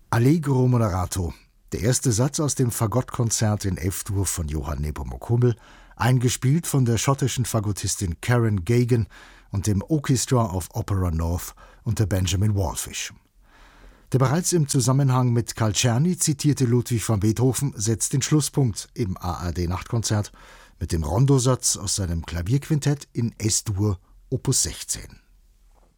Allegro moderato, der erste Satz aus dem Fagottkonzert in F-Dur von Johann Nepomuk Hummel, eingespielt von der schottischen Fagottistin Karen Geoghegan und dem Orchestra of Opera North unter Benjamin Wallfisch. Der bereits im Zusammenhang mit Carl Czerny zitierte Ludwig van Beethoven setzt den Schlusspunkt im ARD-Nachtkonzert mit dem Rondosatz aus seinem Klavierquintett in S-Dur, Opus 16.